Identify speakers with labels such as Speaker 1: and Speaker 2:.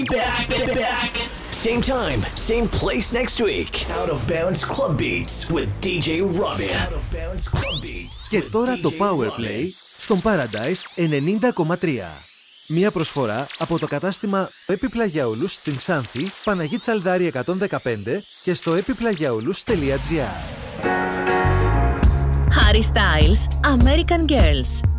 Speaker 1: back. Same time, same place next week. Out of Bounds Club Beats with DJ Robin. Out of Bounds Club Beats.
Speaker 2: Και τώρα το Powerplay στον Paradise 90,3. Μία προσφορά από το κατάστημα Επιπλαγιαούλους στην Ξάνθη, Παναγή Τσαλδάρη 115 και στο epiplagiaoulous.gr.
Speaker 3: Harry Styles, American Girls.